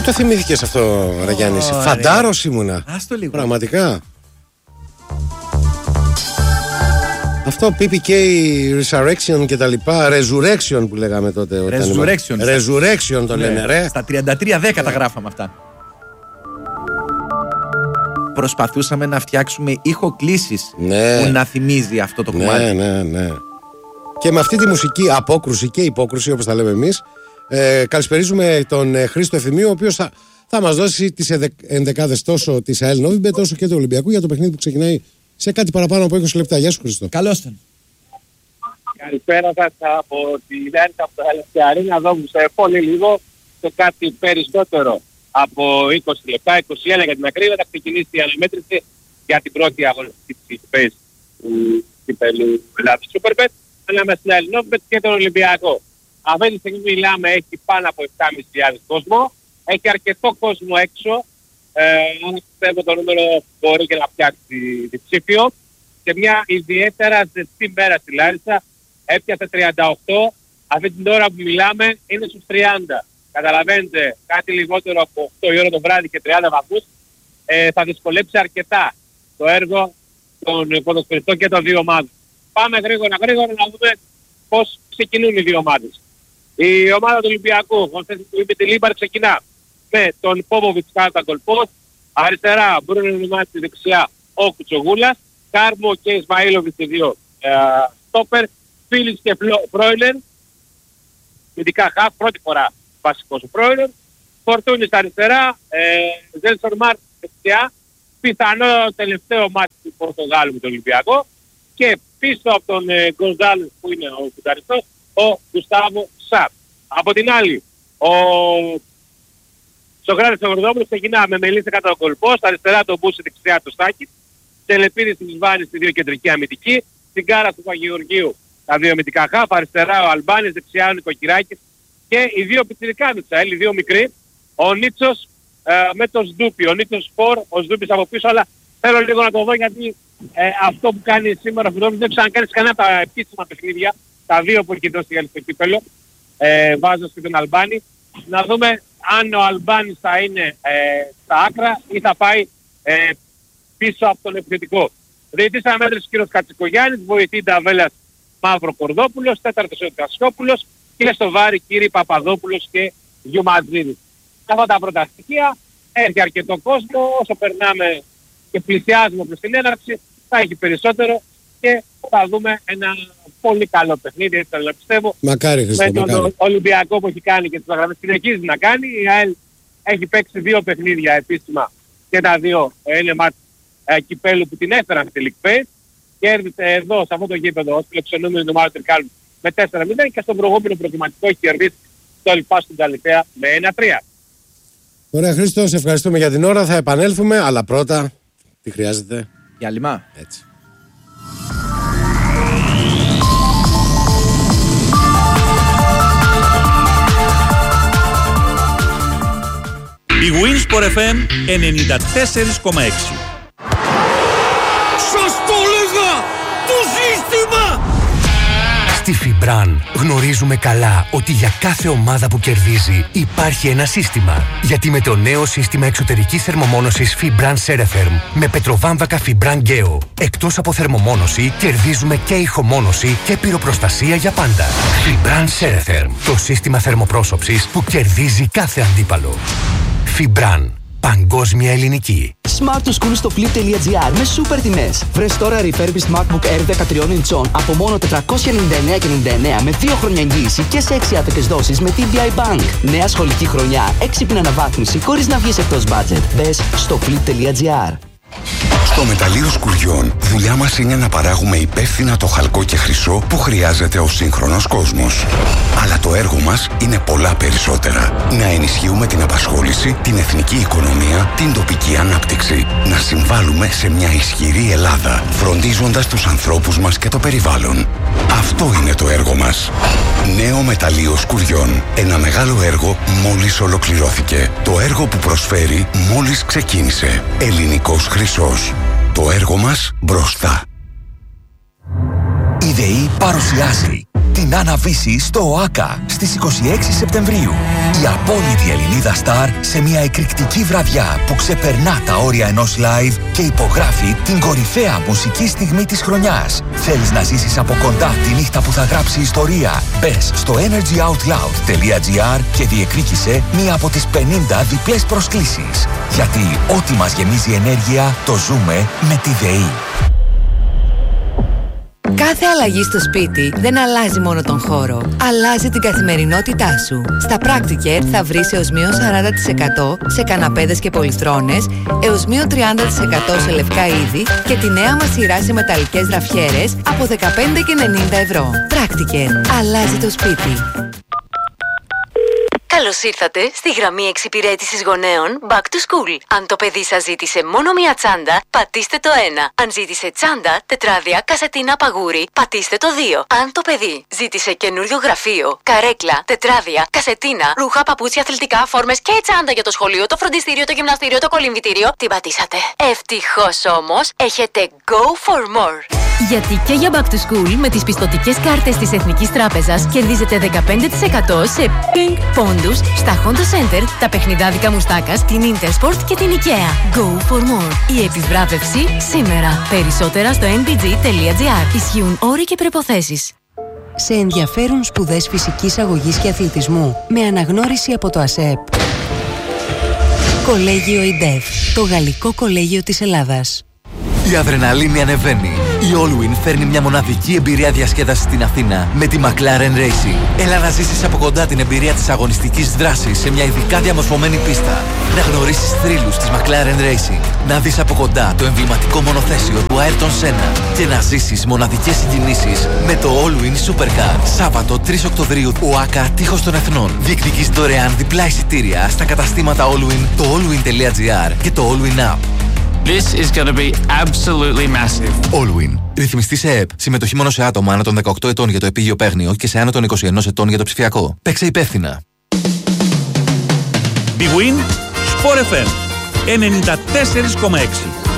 το θυμήθηκες αυτό, Ραγιάννηση? Φαντάρος ήμουνα. Άστο λίγο. Πραγματικά. Αυτό PPK, Resurrection και τα λοιπά. Resurrection που λέγαμε τότε. Resurrection το λένε, ρε. Στα 33-10 τα γράφαμε αυτά. Προσπαθούσαμε να φτιάξουμε ηχοκλήσεις που να θυμίζει αυτό το κομμάτι. Ναι. Και με αυτή τη μουσική απόκρουση και υπόκρουση, όπως τα λέμε εμείς, καλησπερίζουμε τον Χρήστο Ευθυμίου, ο οποίος θα μας δώσει τις ενδεκάδες τόσο της ΑΕΛ Νόβιμπετ όσο και του Ολυμπιακού για το παιχνίδι που ξεκινάει σε κάτι παραπάνω από 20 λεπτά. Γεια σου, Χρήστο. Καλώς τον. Καλησπέρα σας από τη Λάρισα, από το Αλεξιαρίνα, εδώ που σε πολύ λίγο, σε κάτι περισσότερο από 20 λεπτά, 21 για την ακρίβεια, θα ξεκινήσει η αναμέτρηση για την πρώτη αγωνιστική της FaceTime του κυπέλλου Ελλάδας Superbet, ανάμεσα στην ΑΕΛ Νόβιμπετ και τον Ολυμπιακό. Αυτή τη στιγμή μιλάμε, έχει πάνω από 7.500 κόσμο, έχει αρκετό κόσμο έξω, αν πιστεύω το νούμερο μπορεί και να φτιάξει διψήφιο. Σε μια ιδιαίτερα ζεστή μέρα στη Λάρισα, έπιασε 38, αυτή την ώρα που μιλάμε είναι στους 30. Καταλαβαίνετε, κάτι λιγότερο από 8 η ώρα το βράδυ και 30 βαθμούς θα δυσκολέψει αρκετά το έργο των ποδοσφαιριστών και των δύο ομάδων. Πάμε γρήγορα να δούμε πώς ξεκινούν οι δύο ομάδες. Η ομάδα του Ολυμπιακού, όπως είπε τη Λίμπαρ, ξεκινά με τον Πόποβιτς κάτω κολπός, αριστερά Μπρούνο Νιμάτσι, δεξιά ο Κουτσογούλας, Κάρμο και Ισμαήλοβιτς οι δύο στόπερ, Φίλης και Φρόιλερ, ειδικά χαφ, πρώτη φορά βασικός ο Φρόιλερ, Φορτούνης αριστερά, Ζέλσον Μάρτ δεξιά, πιθανό τελευταίο μάτι του Πορτογάλου με τον Ολυμπιακό και πίσω από τον Γκονζάλες που είναι ο κουταριστός, ο Γκουστάβο Σαπ. Από την άλλη, ο Σοκράτης Θεοδωρόπουλος ξεκινά με Μελίσσα κατά ο κολπός, αριστερά τον Μπούση, δεξιά το Στάκη, Τελεπίδης της Βάνης στη δύο κεντρική αμυντική, στην Κάρα του Παγιοργίου τα δύο αμυντικά χαφ, αριστερά ο Αλμπάνης, δεξιά ο Νικοκυράκης και οι δύο πιτσιρικά του Τσαέλ, οι δύο μικροί, ο Νίτσος με τον Σντούπι, ο Νίτσος Φορ, ο Σντούπις από πίσω, αλλά θέλω λίγο να το δω γιατί αυτό που κάνει σήμερα ο Φιδόπουλος δεν ξανακάνει σε κανένα από τα επίσημα παιχνίδια, τα δύο που έχει δώσει για το κύπελλο, βάζοντας και τον Αλμπάνη, να δούμε αν ο Αλμπάνης θα είναι στα άκρα ή θα πάει πίσω από τον επιθετικό. Διαιτητής αναμέτρησης ο κύριος Κατσικογιάννης, βοηθή Νταβέλας Μαύρο Κορδόπουλος, τέταρτος ο Κασιόπουλος και στο βάρη κύριοι Παπαδόπουλος και Γιουματζίδης. Αυτά τα πρώτα στοιχεία, έχει αρκετό κόσμο, όσο περνάμε και πλησιάζουμε προς την έναρξη, θα έχει περισσότερο και θα δούμε ένα πολύ καλό παιχνίδι, έτσι θέλω να πιστεύω. Μακάρι, Χριστό, με τον Ολυμπιακό που έχει κάνει και τις αγραφές, συνεχίζει να κάνει. Η ΑΕΛ έχει παίξει δύο παιχνίδια επίσημα και τα δύο είναι μάτς κυπέλλου που την έφεραν στη League Phase. Κέρδισε εδώ σε αυτό το γήπεδο ως φιλοξενούμενη του Μάου Τρικάλου με 4-0 και στον προηγούμενο προκριματικό έχει κερδίσει το Ελπάς στην Καλυθέα με 1-3. Ωραία, Χρήστο, σε ευχαριστούμε για την ώρα. Θα επανέλθουμε, αλλά πρώτα τι χρειάζεται? Διάλειμμα. Έτσι. Η Winsport FM 94,6. Σας το έλεγα! Το σύστημα! Στη Φιμπραν γνωρίζουμε καλά ότι για κάθε ομάδα που κερδίζει υπάρχει ένα σύστημα. Γιατί με το νέο σύστημα εξωτερικής θερμομόνωσης Fibran Ceretherm με πετροβάμβακα Fibran Geo, εκτός από θερμομόνωση, κερδίζουμε και ηχομόνωση και πυροπροστασία για πάντα. Fibran Ceretherm, το σύστημα θερμοπρόσωψης που κερδίζει κάθε αντίπαλο. Fibran. Παγκόσμια ελληνική. Smart to School στο flip.gr με σούπερ τιμές. Βρες τώρα refurbished MacBook Air 13 inch από μόνο 499,99 με 2 χρόνια εγγύηση και σε 6 άτοκες δόσεις με TBI Bank. Νέα σχολική χρονιά, έξυπνη αναβάθμιση χωρίς να βγεις εκτός budget. Μπες στο flip.gr. Στο μεταλλείο Σκουριών, δουλειά μας είναι να παράγουμε υπεύθυνα το χαλκό και χρυσό που χρειάζεται ο σύγχρονος κόσμος. Αλλά το έργο μας είναι πολλά περισσότερα. Να ενισχύουμε την απασχόληση, την εθνική οικονομία, την τοπική ανάπτυξη. Να συμβάλλουμε σε μια ισχυρή Ελλάδα, φροντίζοντας τους ανθρώπους μας και το περιβάλλον. Αυτό είναι το έργο μας. Νέο μεταλλείο Σκουριών. Ένα μεγάλο έργο μόλις ολοκληρώθηκε. Το έργο που προσφέρει μόλις ξεκίνησε. Ελληνικός χρυσός. Το έργο μας μπροστά. Η ΔΕΗ παρουσιάζει την Άννα Βύση στο ΟΑΚΑ στις 26 Σεπτεμβρίου. Η απόλυτη Ελληνίδα στάρ σε μια εκρηκτική βραδιά που ξεπερνά τα όρια ενός live και υπογράφει την κορυφαία μουσική στιγμή της χρονιάς. Θέλεις να ζήσεις από κοντά τη νύχτα που θα γράψει ιστορία? Μπες στο energyoutloud.gr και διεκδίκησε μία από τις 50 διπλές προσκλήσεις. Γιατί ό,τι μας γεμίζει ενέργεια το ζούμε με τη ΔΕΗ. Κάθε αλλαγή στο σπίτι δεν αλλάζει μόνο τον χώρο, αλλάζει την καθημερινότητά σου. Στα Practicare θα βρεις έως μείον 40% σε καναπέδες και πολυθρόνες, έως μείον 30% σε λευκά είδη και τη νέα μας σειρά σε μεταλλικές ραφιέρες από 15,90 ευρώ. Practicare. Αλλάζει το σπίτι. Καλώς ήρθατε στη γραμμή εξυπηρέτησης γονέων Back to School. Αν το παιδί σας ζήτησε μόνο μία τσάντα, πατήστε το 1. Αν ζήτησε τσάντα, τετράδια, κασετίνα, παγούρι, πατήστε το 2. Αν το παιδί ζήτησε καινούριο γραφείο, καρέκλα, τετράδια, κασετίνα, ρούχα, παπούτσια, αθλητικά, φόρμες και τσάντα για το σχολείο, το φροντιστήριο, το γυμναστήριο, το κολυμβητήριο, την πατήσατε. Ευτυχώς όμως, έχετε Go for More. Γιατί και για Back to School με τις πιστωτικές κάρτες της Εθνικής Τράπεζας κερδίζετε 15% σε ping πόντους στα Honda Center, τα παιχνιδάδικα Μουστάκας, την Intersport και την IKEA. Go for more. Η επιβράβευση σήμερα. Περισσότερα στο nbg.gr. Ισχύουν όροι και προϋποθέσεις. Σε ενδιαφέρουν σπουδές φυσικής αγωγής και αθλητισμού με αναγνώριση από το ΑΣΕΠ. Κολέγιο ΙΝΤΕΒ, το γαλλικό κολέγιο της Ελλάδας. Η αδρεναλίνη ανεβαίνει. Η Allwin φέρνει μια μοναδική εμπειρία διασκέδασης στην Αθήνα με τη McLaren Racing. Έλα να ζήσεις από κοντά την εμπειρία της αγωνιστικής δράσης σε μια ειδικά διαμορφωμένη πίστα. Να γνωρίσεις θρύλους της McLaren Racing. Να δεις από κοντά το εμβληματικό μονοθέσιο του Ayrton Senna και να ζήσεις μοναδικές συγκινήσεις με το Allwin Supercar. Σάββατο 3 Οκτωβρίου, ΟΑΚΑ Τείχος των Εθνών. Διεκδικείς δωρεάν διπλά εισιτήρια στα καταστήματα Allwin, το allwin.gr και το Allwin App. This is going to be absolutely massive. Allwin. Ρυθμιστή σε ΕΕΠ. Συμμετοχή μόνο σε άτομα άνω των 18 ετών για το επίγειο παίγνιο και σε άνω των 21 ετών για το ψηφιακό. Παίξε υπεύθυνα. Big Win Sport FM 94,6.